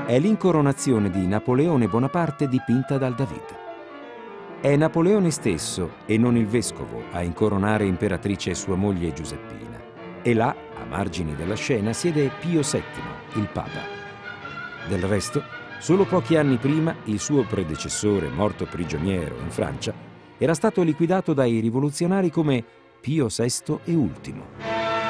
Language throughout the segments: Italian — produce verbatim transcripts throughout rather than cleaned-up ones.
è l'incoronazione di Napoleone Bonaparte dipinta dal David. È Napoleone stesso e non il vescovo a incoronare imperatrice sua moglie Giuseppina. E là, a margini della scena, siede Pio settimo, il Papa. Del resto, solo pochi anni prima, il suo predecessore, morto prigioniero in Francia, era stato liquidato dai rivoluzionari come Pio sesto e ultimo.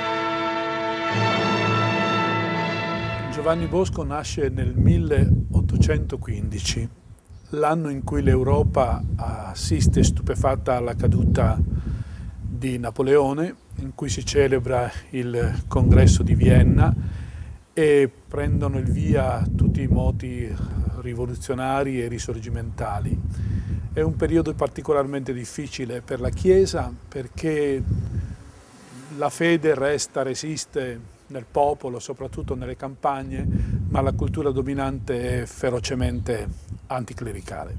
Giovanni Bosco nasce nel milleottocentoquindici, l'anno in cui l'Europa assiste stupefatta alla caduta di Napoleone, in cui si celebra il congresso di Vienna e prendono il via tutti i moti rivoluzionari e risorgimentali. È un periodo particolarmente difficile per la Chiesa perché la fede resta, resiste nel popolo, soprattutto nelle campagne, ma la cultura dominante è ferocemente anticlericale.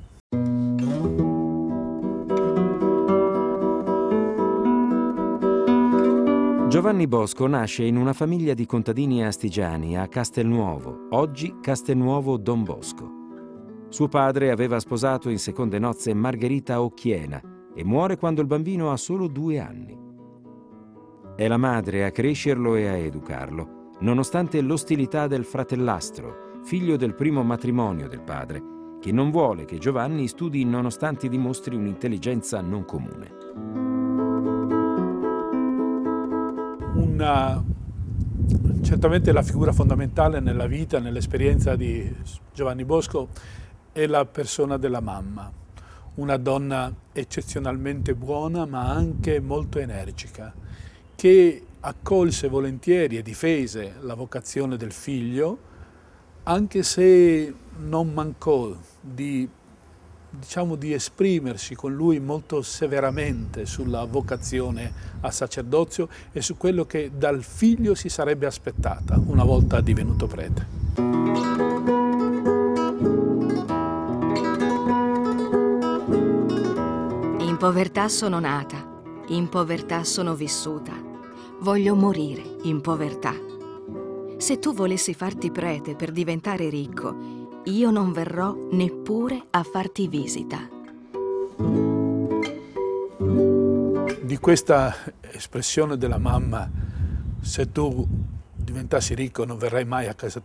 Giovanni Bosco nasce in una famiglia di contadini astigiani a Castelnuovo, oggi Castelnuovo Don Bosco. Suo padre aveva sposato in seconde nozze Margherita Occhiena e muore quando il bambino ha solo due anni. È la madre a crescerlo e a educarlo, nonostante l'ostilità del fratellastro, figlio del primo matrimonio del padre, che non vuole che Giovanni studi nonostante dimostri un'intelligenza non comune. Una, certamente la figura fondamentale nella vita, nell'esperienza di Giovanni Bosco è la persona della mamma, una donna eccezionalmente buona ma anche molto energica, che accolse volentieri e difese la vocazione del figlio, anche se non mancò di, diciamo, di esprimersi con lui molto severamente sulla vocazione al sacerdozio e su quello che dal figlio si sarebbe aspettata una volta divenuto prete. In povertà sono nata, in povertà sono vissuta. Voglio morire in povertà. Se tu volessi farti prete per diventare ricco, io non verrò neppure a farti visita. Di questa espressione della mamma, se tu diventassi ricco non verrai mai a casa